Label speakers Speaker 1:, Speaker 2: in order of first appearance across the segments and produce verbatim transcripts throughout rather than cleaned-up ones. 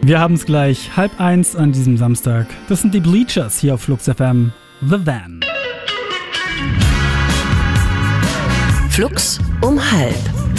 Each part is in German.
Speaker 1: Wir haben es gleich halb eins an diesem Samstag. Das sind die Bleachers hier auf Flux F M. The Van.
Speaker 2: Flux um halb.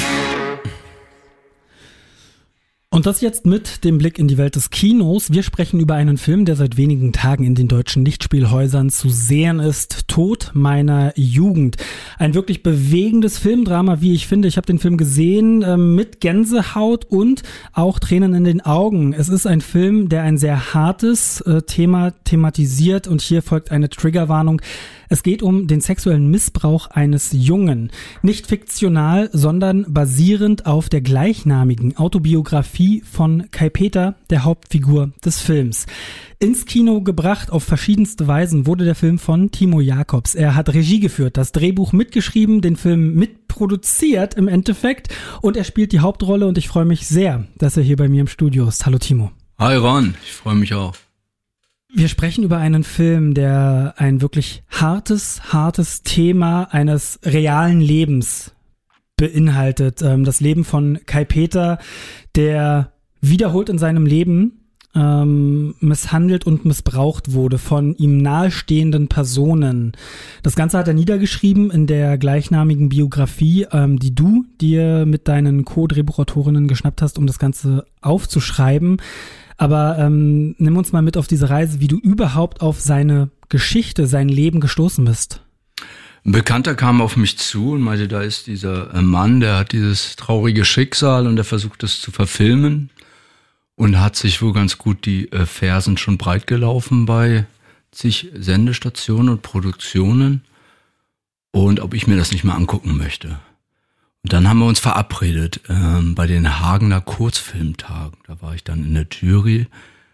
Speaker 1: Und das jetzt mit dem Blick in die Welt des Kinos. Wir sprechen über einen Film, der seit wenigen Tagen in den deutschen Lichtspielhäusern zu sehen ist. Tod meiner Jugend. Ein wirklich bewegendes Filmdrama, wie ich finde. Ich habe den Film gesehen äh, mit Gänsehaut und auch Tränen in den Augen. Es ist ein Film, der ein sehr hartes äh, Thema thematisiert und hier folgt eine Triggerwarnung. Es geht um den sexuellen Missbrauch eines Jungen. Nicht fiktional, sondern basierend auf der gleichnamigen Autobiografie von Kai Peter, der Hauptfigur des Films. Ins Kino gebracht auf verschiedenste Weisen wurde der Film von Timo Jacobs. Er hat Regie geführt, das Drehbuch mitgeschrieben, den Film mitproduziert im Endeffekt und er spielt die Hauptrolle und ich freue mich sehr, dass er hier bei mir im Studio ist. Hallo Timo.
Speaker 3: Hi Ron, ich freue mich auch.
Speaker 1: Wir sprechen über einen Film, der ein wirklich hartes, hartes Thema eines realen Lebens beinhaltet. Das Leben von Kai Peter, der wiederholt in seinem Leben ähm, misshandelt und missbraucht wurde von ihm nahestehenden Personen. Das Ganze hat er niedergeschrieben in der gleichnamigen Biografie, ähm, die du dir mit deinen Co-Drehbuchautorinnen geschnappt hast, um das Ganze aufzuschreiben. Aber ähm, nimm uns mal mit auf diese Reise, wie du überhaupt auf seine Geschichte, sein Leben gestoßen bist.
Speaker 3: Ein Bekannter kam auf mich zu und meinte, da ist dieser Mann, der hat dieses traurige Schicksal und der versucht es zu verfilmen und hat sich wohl ganz gut die äh, Fersen schon breit gelaufen bei zig Sendestationen und Produktionen und ob ich mir das nicht mal angucken möchte. Und dann haben wir uns verabredet ähm, bei den Hagener Kurzfilmtagen. Da war ich dann in der Jury.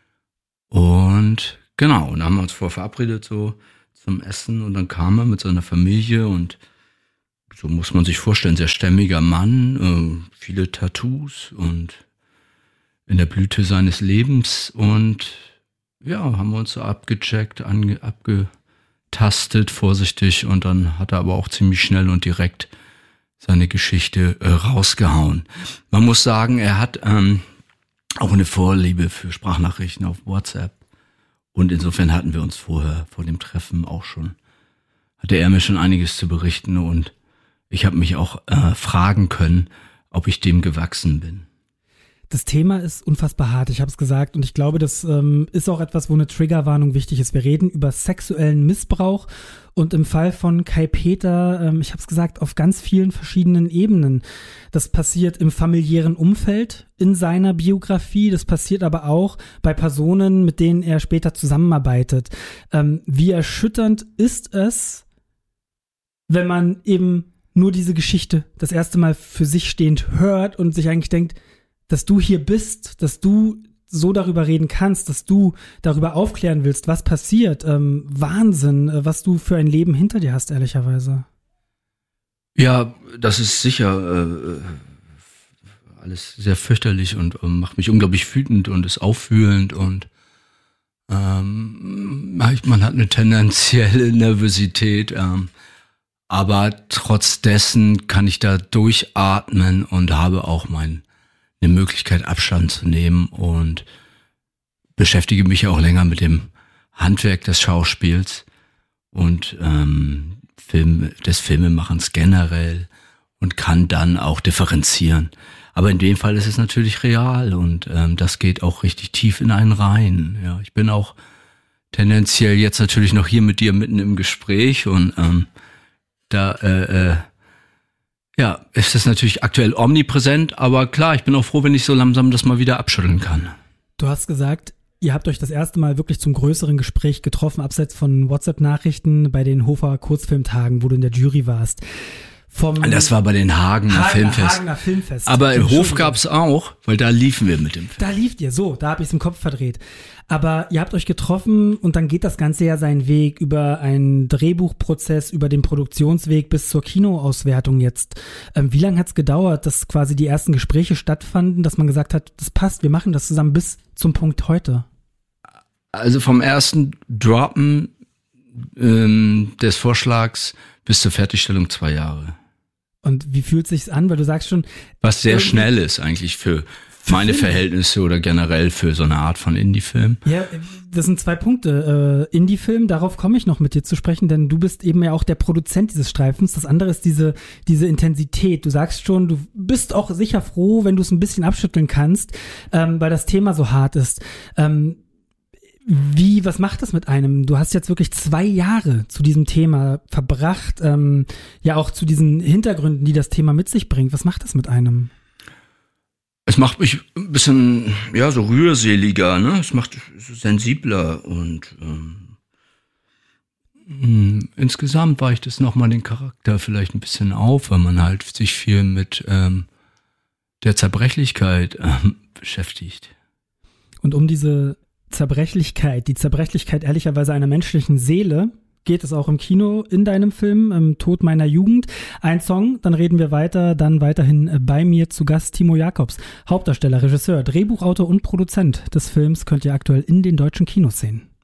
Speaker 3: Und genau, und dann haben wir uns vor verabredet so zum Essen. Und dann kam er mit seiner Familie und so muss man sich vorstellen, sehr stämmiger Mann, äh, viele Tattoos und in der Blüte seines Lebens. Und ja, haben wir uns so abgecheckt, ange, abgetastet, vorsichtig. Und dann hat er aber auch ziemlich schnell und direkt seine Geschichte äh, rausgehauen. Man muss sagen, er hat ähm, auch eine Vorliebe für Sprachnachrichten auf WhatsApp. Und insofern hatten wir uns vorher, vor dem Treffen auch schon, hatte er mir schon einiges zu berichten und ich habe mich auch äh, fragen können, ob ich dem gewachsen bin.
Speaker 1: Das Thema ist unfassbar hart, ich habe es gesagt und ich glaube, das ähm, ist auch etwas, wo eine Triggerwarnung wichtig ist. Wir reden über sexuellen Missbrauch und im Fall von Kai Peter, ähm, ich habe es gesagt, auf ganz vielen verschiedenen Ebenen. Das passiert im familiären Umfeld, in seiner Biografie, das passiert aber auch bei Personen, mit denen er später zusammenarbeitet. Ähm, wie erschütternd ist es, wenn man eben nur diese Geschichte das erste Mal für sich stehend hört und sich eigentlich denkt, dass du hier bist, dass du so darüber reden kannst, dass du darüber aufklären willst, was passiert. Ähm, Wahnsinn, was du für ein Leben hinter dir hast, ehrlicherweise.
Speaker 3: Ja, das ist sicher äh, alles sehr fürchterlich und äh, macht mich unglaublich wütend und ist aufwühlend und ähm, man hat eine tendenzielle Nervosität, ähm, aber trotz dessen kann ich da durchatmen und habe auch mein eine Möglichkeit, Abstand zu nehmen und beschäftige mich auch länger mit dem Handwerk des Schauspiels und ähm, Film, des Filmemachens generell und kann dann auch differenzieren. Aber in dem Fall ist es natürlich real und ähm, das geht auch richtig tief in einen rein. Ja, ich bin auch tendenziell jetzt natürlich noch hier mit dir mitten im Gespräch und ähm, da äh, äh, ja, ist es natürlich aktuell omnipräsent, aber klar, ich bin auch froh, wenn ich so langsam das mal wieder abschütteln kann.
Speaker 1: Du hast gesagt, ihr habt euch das erste Mal wirklich zum größeren Gespräch getroffen, abseits von WhatsApp-Nachrichten bei den Hofer Kurzfilmtagen, wo du in der Jury warst. Vom
Speaker 3: das war bei den Hagener, Hagener Filmfest.
Speaker 1: Hagener Filmfest.
Speaker 3: Aber im Hof gab's auch, weil da liefen wir mit dem Film.
Speaker 1: Da lieft ihr, so, da habe ich es im Kopf verdreht. Aber ihr habt euch getroffen und dann geht das Ganze ja seinen Weg über einen Drehbuchprozess, über den Produktionsweg bis zur Kinoauswertung jetzt. Ähm, wie lange hat's gedauert, dass quasi die ersten Gespräche stattfanden, dass man gesagt hat, das passt, wir machen das zusammen bis zum Punkt heute?
Speaker 3: Also vom ersten Droppen ähm, des Vorschlags bis zur Fertigstellung zwei Jahre.
Speaker 1: Und wie fühlt sich's an? Weil du sagst schon...
Speaker 3: Was sehr schnell ist eigentlich für meine Verhältnisse oder generell für so eine Art von Indie-Film.
Speaker 1: Ja, das sind zwei Punkte. Äh, Indie-Film, darauf komme ich noch mit dir zu sprechen, denn du bist eben ja auch der Produzent dieses Streifens. Das andere ist diese, diese Intensität. Du sagst schon, du bist auch sicher froh, wenn du es ein bisschen abschütteln kannst, ähm, weil das Thema so hart ist. Ähm, wie, was macht das mit einem? Du hast jetzt wirklich zwei Jahre zu diesem Thema verbracht, ähm, ja auch zu diesen Hintergründen, die das Thema mit sich bringt. Was macht das mit einem?
Speaker 3: Es macht mich ein bisschen, ja, so rührseliger, ne? Es macht so sensibler und ähm, insgesamt weicht es nochmal den Charakter vielleicht ein bisschen auf, weil man halt sich viel mit ähm, der Zerbrechlichkeit ähm, beschäftigt.
Speaker 1: Und um diese Zerbrechlichkeit, die Zerbrechlichkeit ehrlicherweise einer menschlichen Seele, geht es auch im Kino in deinem Film, im Tod meiner Jugend. Ein Song, dann reden wir weiter, dann weiterhin bei mir zu Gast Timo Jacobs, Hauptdarsteller, Regisseur, Drehbuchautor und Produzent des Films, könnt ihr aktuell in den deutschen Kinos sehen.